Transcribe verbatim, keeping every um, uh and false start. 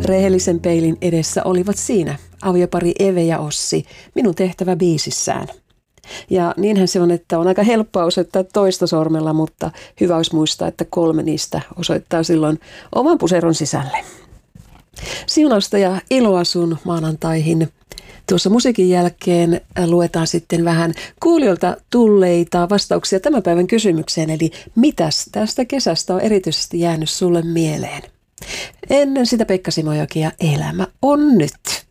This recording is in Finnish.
Rehellisen peilin edessä olivat siinä aviopari Eve ja Ossi, minun tehtävä biisissään. Ja niinhän se on, että on aika helppoa osoittaa toista sormella, mutta hyvä olisi muistaa, että kolme niistä osoittaa silloin oman puseron sisälle. Siunausta ja iloa sun maanantaihin. Tuossa musiikin jälkeen luetaan sitten vähän kuulijoilta tulleita vastauksia tämän päivän kysymykseen, eli mitäs tästä kesästä on erityisesti jäänyt sulle mieleen? Ennen sitä Pekka Simojokia, elämä on nyt.